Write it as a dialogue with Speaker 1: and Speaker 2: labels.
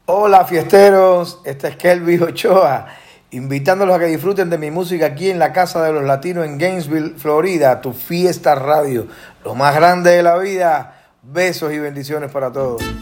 Speaker 1: Hola fiesteros, este es Kelvin Ochoa, invitándolos a que disfruten de mi música aquí en la Casa de los Latinos en Gainesville, Florida, tu fiesta radio, lo más grande de la vida. Besos y bendiciones para todos.